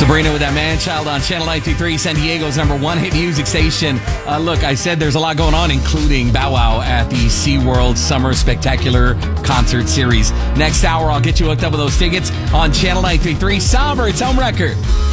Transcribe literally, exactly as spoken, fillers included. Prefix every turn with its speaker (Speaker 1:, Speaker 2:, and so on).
Speaker 1: Sabrina with that Man-Child on Channel nine three, San Diego's number one hit music station. Uh, look, I said there's a lot going on, including Bow Wow at the SeaWorld Summer Spectacular Concert Series. Next hour, I'll get you hooked up with those tickets on Channel nine three. Somber, it's home record.